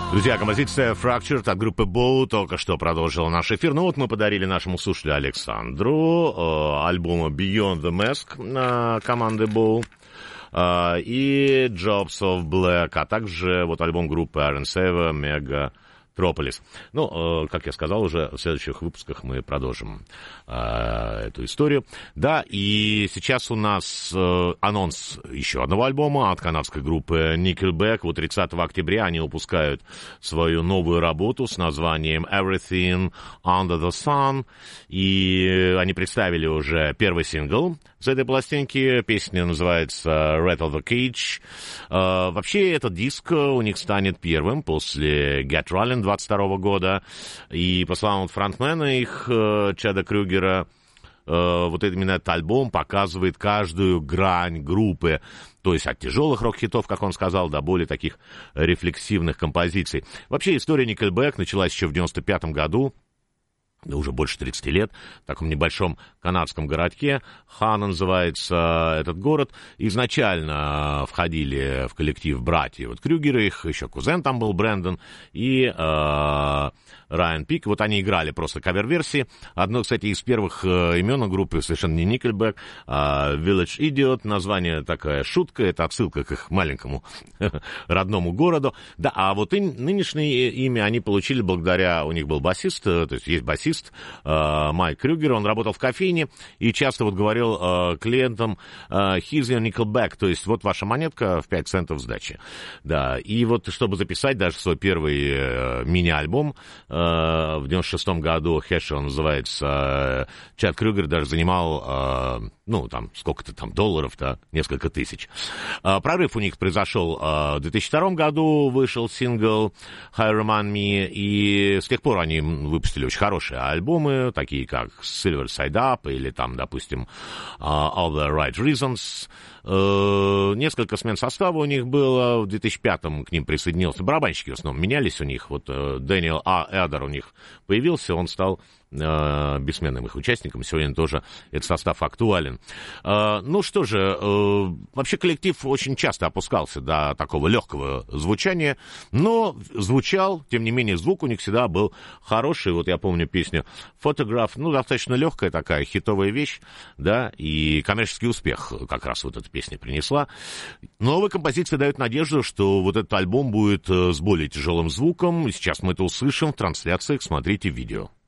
Друзья, композиция Fractured от группы Bow только что продолжила наш эфир. Ну вот мы подарили нашему слушателю Александру альбом Beyond the Mask команды Bow и Jobs of Black, а также вот альбом группы Iron Saver Megatropolis. Ну, как я сказал уже, в следующих выпусках мы продолжим эту историю. Да, и сейчас у нас анонс еще одного альбома от канадской группы Nickelback. Вот 30 октября они выпускают свою новую работу с названием Everything Under the Sun. И они представили уже первый сингл с этой пластинки. Песня называется Rattle the Cage. Вообще, этот диск у них станет первым после Get Rollin' 22 года. И, по словам фронтмена их, Чада Крюгера, вот именно этот альбом показывает каждую грань группы. То есть от тяжелых рок-хитов, как он сказал, до более таких рефлексивных композиций. Вообще, история Nickelback началась еще в 95 году. Уже больше 30 лет, в таком небольшом канадском городке. Хана называется этот город. Изначально входили в коллектив братья вот Крюгеры, их еще кузен там был, Брэндон, и Райан Пик. Вот они играли просто кавер-версии. Одно, кстати, из первых имен группы совершенно не Nickelback, а Village Idiot. Название такая шутка, это отсылка к их маленькому родному городу. Да, а вот нынешнее имя они получили благодаря, у них был басист, то есть есть басист, Майк Крюгер, он работал в кофейне и часто вот говорил клиентам «Here's your Nickelback», то есть вот ваша монетка в 5 центов сдачи. Да, и вот чтобы записать даже свой первый мини-альбом в 96-м году, «Хэш» он называется, Чад Крюгер даже занимал, ну, там, сколько-то там долларов, да, несколько тысяч. Прорыв у них произошел в 2002 году, вышел сингл «High Remind Me», и с тех пор они выпустили очень хорошие альбомы, такие как Silver Side Up или там, допустим, All the Right Reasons. Несколько смен состава у них было. В 2005-м к ним присоединился. Барабанщики в основном менялись у них. Вот Дэниел Эдер у них появился, он стал бессменным их участником. Сегодня тоже этот состав актуален. Ну что же, вообще коллектив очень часто опускался до такого легкого звучания, но звучал, тем не менее, звук у них всегда был хороший. Вот я помню песню «Photograph», ну, достаточно легкая такая хитовая вещь, да, и коммерческий успех как раз вот эта песня принесла. Новая композиция дает надежду, что вот этот альбом будет с более тяжелым звуком, и сейчас мы это услышим в трансляциях, смотрите видео.